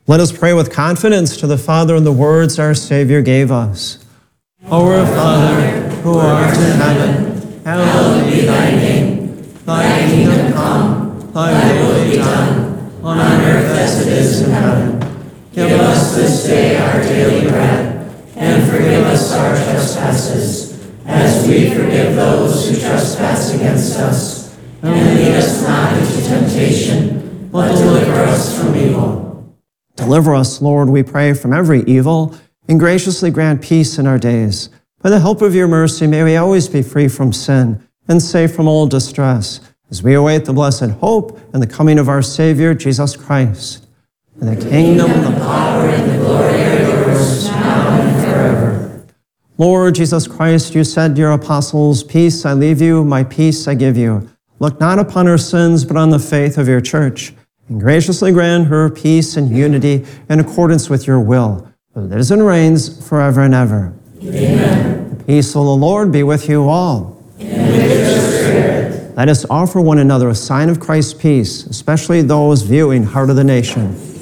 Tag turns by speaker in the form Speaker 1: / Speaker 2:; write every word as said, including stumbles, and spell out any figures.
Speaker 1: Let us pray with confidence to the Father in the words our Savior gave us. Our Father, who art in heaven, hallowed be thy name. Thy kingdom come, thy will be done, on earth as it is in heaven. Give us this day our daily bread, and forgive us our trespasses, as we forgive those who trespass against us. And lead us not into temptation, but deliver us from evil. Deliver us, Lord, we pray, from every evil, and graciously grant peace in our days. By the help of your mercy, may we always be free from sin and safe from all distress, as we await the blessed hope and the coming of our Savior, Jesus Christ. And the kingdom, the power, and the glory are yours, now and forever. Lord Jesus Christ, you said to your apostles, peace I leave you, my peace I give you. Look not upon our sins, but on the faith of your church, and graciously grant her peace and unity in accordance with your will, who lives and reigns forever and ever. Amen. The peace of the Lord be with you all. And with your spirit. Let us offer one another a sign of Christ's peace, especially those viewing Heart of the Nation.